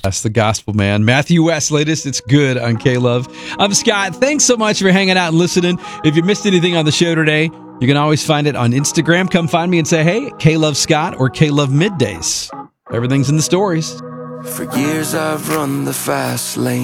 That's the gospel, man. Matthew West, latest. It's good on K-Love. I'm Scott. Thanks so much for hanging out and listening. If you missed anything on the show today, you can always find it on Instagram. Come find me and say, hey, K-Love Scott or K-Love Middays. Everything's in the stories. For years I've run the fast lane.